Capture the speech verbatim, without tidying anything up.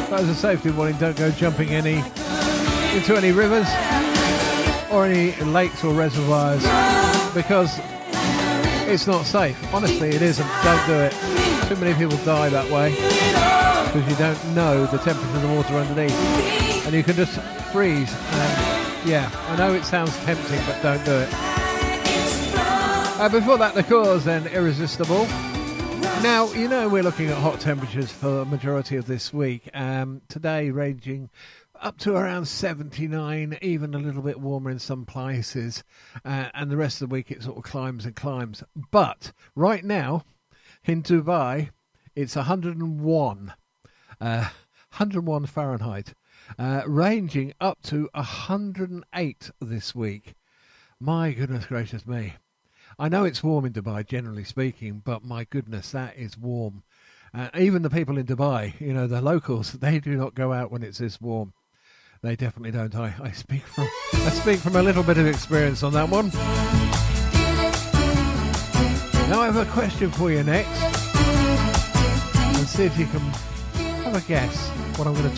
But as a safety warning, don't go jumping any into any rivers or any lakes or reservoirs, because it's not safe. Honestly, it isn't. Don't do it. Too many people die that way because you don't know the temperature of the water underneath, and you can just freeze. And yeah, I know it sounds tempting, but don't do it. Uh, before that, the Cause and Irresistible. Now, you know we're looking at hot temperatures for the majority of this week. Um, today ranging up to around seventy-nine, even a little bit warmer in some places. Uh, and the rest of the week it sort of climbs and climbs. But right now in Dubai, it's one hundred one. Uh, one hundred one Fahrenheit. Uh, ranging up to one hundred eight this week. My goodness gracious me. I know it's warm in Dubai, generally speaking, but my goodness, that is warm. Uh, even the people in Dubai, you know, the locals, they do not go out when it's this warm. They definitely don't. I, I speak from I speak from a little bit of experience on that one. Now I have a question for you next. And see if you can have a guess what I'm going to